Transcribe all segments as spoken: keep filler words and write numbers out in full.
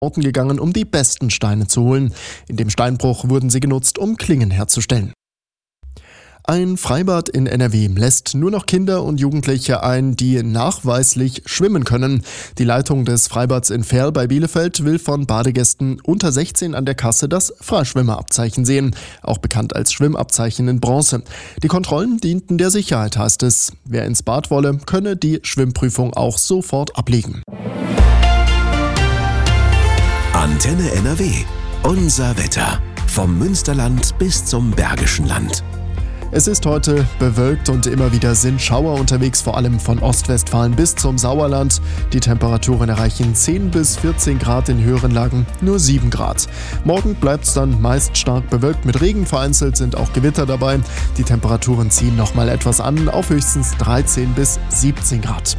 Orten gegangen, um die besten Steine zu holen. In dem Steinbruch wurden sie genutzt, um Klingen herzustellen. Ein Freibad in N R W lässt nur noch Kinder und Jugendliche ein, die nachweislich schwimmen können. Die Leitung des Freibads in Verl bei Bielefeld will von Badegästen unter sechzehn an der Kasse das Freischwimmerabzeichen sehen, auch bekannt als Schwimmabzeichen in Bronze. Die Kontrollen dienten der Sicherheit, heißt es. Wer ins Bad wolle, könne die Schwimmprüfung auch sofort ablegen. Antenne N R W. Unser Wetter. Vom Münsterland bis zum Bergischen Land. Es ist heute bewölkt und immer wieder sind Schauer unterwegs, vor allem von Ostwestfalen bis zum Sauerland. Die Temperaturen erreichen zehn bis vierzehn Grad, in höheren Lagen nur sieben Grad. Morgen bleibt es dann meist stark bewölkt mit Regen, vereinzelt sind auch Gewitter dabei. Die Temperaturen ziehen nochmal etwas an, auf höchstens dreizehn bis siebzehn Grad.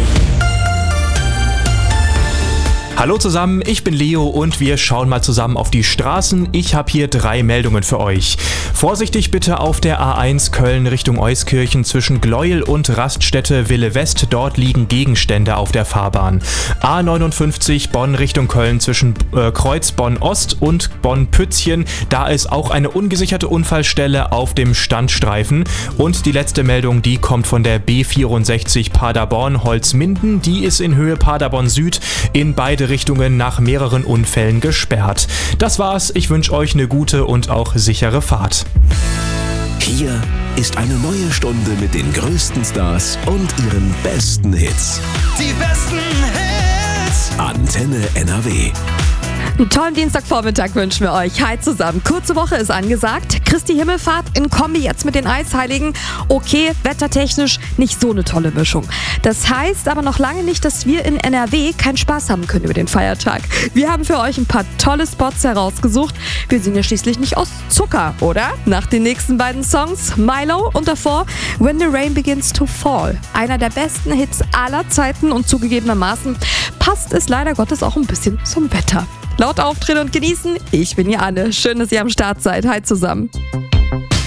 Hallo zusammen, ich bin Leo und wir schauen mal zusammen auf die Straßen. Ich habe hier drei Meldungen für euch. Vorsichtig bitte auf der A eins Köln Richtung Euskirchen zwischen Gleuel und Raststätte Wille West. Dort liegen Gegenstände auf der Fahrbahn. A neunundfünfzig Bonn Richtung Köln zwischen äh, Kreuz Bonn Ost und Bonn Pützchen. Da ist auch eine ungesicherte Unfallstelle auf dem Standstreifen. Und die letzte Meldung, die kommt von der B vierundsechzig Paderborn Holzminden. Die ist in Höhe Paderborn Süd in beide Richtungen nach mehreren Unfällen gesperrt. Das war's, ich wünsche euch eine gute und auch sichere Fahrt. Hier ist eine neue Stunde mit den größten Stars und ihren besten Hits. Die besten Hits! Antenne N R W. Einen tollen Dienstagvormittag wünschen wir euch. Hi zusammen. Kurze Woche ist angesagt. Christi Himmelfahrt in Kombi jetzt mit den Eisheiligen. Okay, wettertechnisch nicht so eine tolle Mischung. Das heißt aber noch lange nicht, dass wir in N R W keinen Spaß haben können über den Feiertag. Wir haben für euch ein paar tolle Spots herausgesucht. Wir sind ja schließlich nicht aus Zucker, oder? Nach den nächsten beiden Songs, Milo und davor When the Rain Begins to Fall. Einer der besten Hits aller Zeiten und zugegebenermaßen passt es leider Gottes auch ein bisschen zum Wetter. Laut auftreten und genießen, ich bin hier Anne. Schön, dass ihr am Start seid. Hi zusammen.